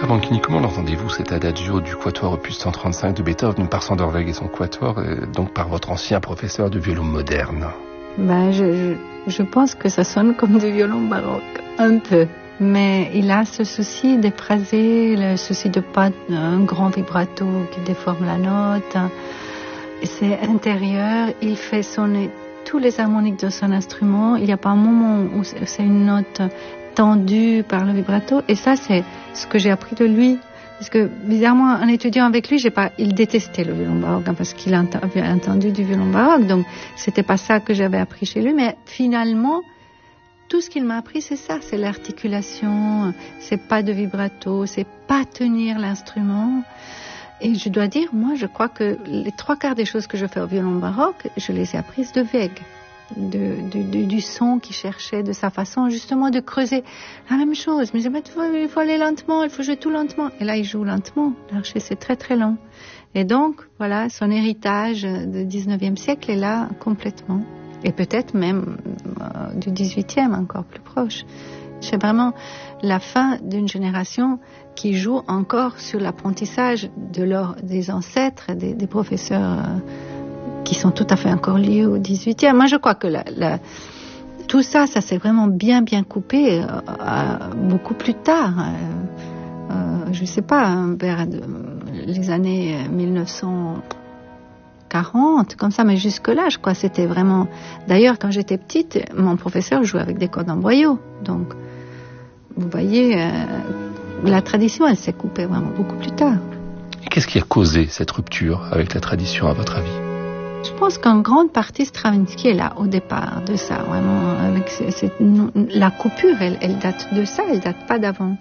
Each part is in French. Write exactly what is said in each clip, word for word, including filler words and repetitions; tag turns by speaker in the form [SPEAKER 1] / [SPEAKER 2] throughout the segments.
[SPEAKER 1] Petra Banchini, comment l'entendez-vous cet adagio du quatuor opus cent trente-cinq de Beethoven par Sanderweg et son quatuor, et donc par votre ancien professeur de violon moderne?
[SPEAKER 2] Ben, je, je, je pense que ça sonne comme du violon baroque, un peu. Mais il a ce souci d'éphraser, le souci de pas un grand vibrato qui déforme la note. C'est intérieur, il fait sonner tous les harmoniques de son instrument. Il n'y a pas un moment où c'est une note tendue par le vibrato. Et ça, c'est ce que j'ai appris de lui. Parce que, bizarrement, en étudiant avec lui, j'ai pas, il détestait le violon baroque, hein, parce qu'il avait entendu du violon baroque. Donc, c'était pas ça que j'avais appris chez lui. Mais finalement, tout ce qu'il m'a appris, c'est ça. C'est l'articulation, c'est pas de vibrato, c'est pas tenir l'instrument. Et je dois dire, moi, je crois que les trois quarts des choses que je fais au violon baroque, je les ai apprises de Weg. De, de, de, du son qu'il cherchait, de sa façon justement de creuser la même chose. Mais il faut, il faut aller lentement, il faut jouer tout lentement. Et là, il joue lentement. L'archer, c'est très très lent. Et donc, voilà, son héritage du dix-neuvième siècle est là complètement. Et peut-être même euh, du dix-huitième, encore plus proche. C'est vraiment la fin d'une génération qui joue encore sur l'apprentissage de leur, des ancêtres, des, des professeurs euh, qui sont tout à fait encore liés au dix-huitième. Moi, je crois que la, la, tout ça, ça s'est vraiment bien, bien coupé euh, à, beaucoup plus tard. Euh, euh, je ne sais pas, hein, vers de, les années mille neuf cent quarante, comme ça, mais jusque-là, je crois que c'était vraiment... D'ailleurs, quand j'étais petite, mon professeur jouait avec des cordes en boyau. Donc, vous voyez, euh, la tradition, elle s'est coupée vraiment beaucoup plus tard.
[SPEAKER 1] Et qu'est-ce qui a causé cette rupture avec la tradition, à votre avis ?
[SPEAKER 2] Je pense qu'en grande partie, Stravinsky est là au départ de ça, vraiment. Avec cette, cette, la coupure, elle, elle date de ça, elle date pas d'avant.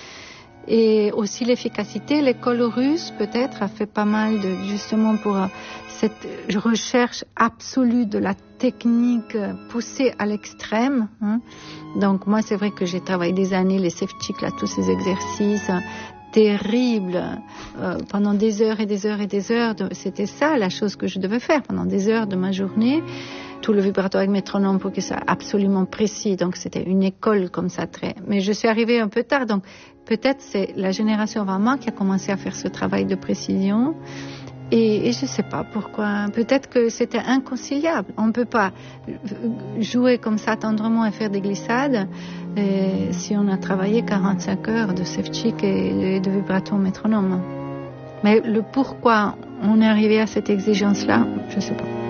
[SPEAKER 2] Et aussi l'efficacité, l'école russe peut-être a fait pas mal de, justement pour cette recherche absolue de la technique poussée à l'extrême. Hein. Donc moi, c'est vrai que j'ai travaillé des années les Sevchik, là, tous ces exercices terrible euh, pendant des heures et des heures et des heures. De, c'était ça la chose que je devais faire pendant des heures de ma journée. Tout le vibrato avec métronome pour que ça soit absolument précis. Donc c'était une école comme ça très. Mais je suis arrivée un peu tard. Donc peut-être c'est la génération avant moi qui a commencé à faire ce travail de précision. Et, et je ne sais pas pourquoi. Peut-être que c'était inconciliable. On ne peut pas jouer comme ça tendrement et faire des glissades et si on a travaillé quarante-cinq heures de Sevchik et de vibrato métronome. Mais le pourquoi on est arrivé à cette exigence-là, je ne sais pas.